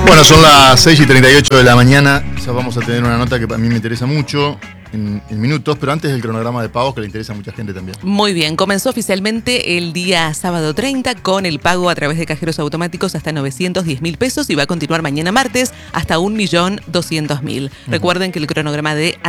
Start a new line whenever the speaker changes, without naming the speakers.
Bueno, son las 6:38 de la mañana. Ya vamos a tener una nota que a mí me interesa mucho en minutos, pero antes el cronograma de pagos que le interesa a mucha gente también.
Muy bien, comenzó oficialmente el día sábado 30 con el pago a través de cajeros automáticos hasta 910.000 pesos y va a continuar mañana martes hasta 1.200.000. Recuerden que el cronograma de